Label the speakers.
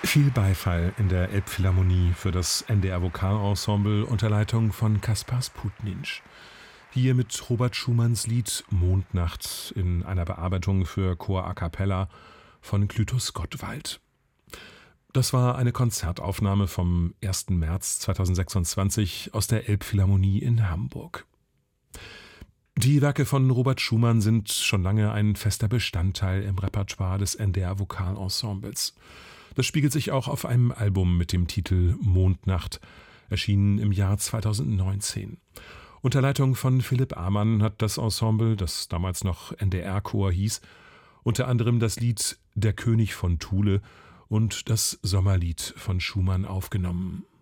Speaker 1: Viel Beifall in der Elbphilharmonie für das NDR Vokalensemble unter Leitung von Kaspar Sputninsch. Hier mit Robert Schumanns Lied Mondnacht in einer Bearbeitung für Chor a cappella von Clytus Gottwald. Das war eine Konzertaufnahme vom 1. März 2026 aus der Elbphilharmonie in Hamburg. Die Werke von Robert Schumann sind schon lange ein fester Bestandteil im Repertoire des NDR Vokalensembles. Das spiegelt sich auch auf einem Album mit dem Titel Mondnacht, erschienen im Jahr 2019. Unter Leitung von Philipp Amann hat das Ensemble, das damals noch NDR-Chor hieß, unter anderem das Lied Der König von Thule und das Sommerlied von Schumann aufgenommen.